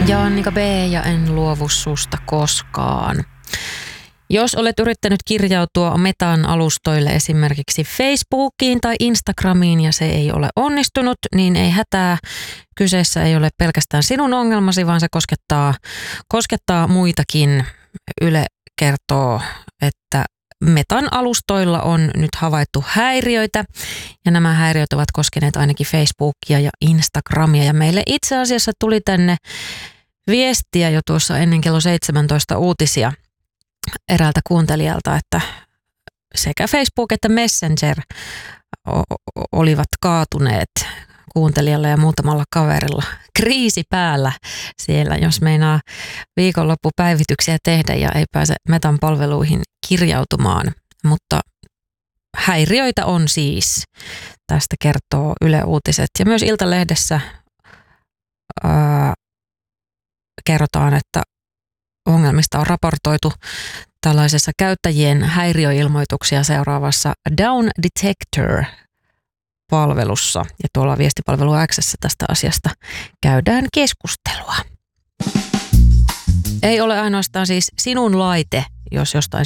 Ja Annika B. ja en luovu susta koskaan. Jos olet yrittänyt kirjautua Metan alustoille esimerkiksi Facebookiin tai Instagramiin ja se ei ole onnistunut, niin ei hätää. Kyseessä ei ole pelkästään sinun ongelmasi, vaan se koskettaa muitakin. Yle kertoo, että Metan alustoilla on nyt havaittu häiriöitä ja nämä häiriöt ovat koskeneet ainakin Facebookia ja Instagramia ja meille itse asiassa tuli tänne viestiä jo tuossa ennen kello 17 uutisia eräältä kuuntelijalta, että sekä Facebook että Messenger olivat kaatuneet kuuntelijalla ja muutamalla kaverilla. Kriisi päällä siellä, jos meinaa viikonloppupäivityksiä tehdä ja ei pääse Metan palveluihin kirjautumaan. Mutta häiriöitä on siis. Tästä kertoo Yle Uutiset. Ja myös Iltalehdessä kerrotaan, että ongelmista on raportoitu tällaisessa käyttäjien häiriöilmoituksia seuraavassa Down Detector-palvelussa. Ja tuolla viestipalvelu X:ssä tästä asiasta käydään keskustelua. Ei ole ainoastaan siis sinun laite, jos jostain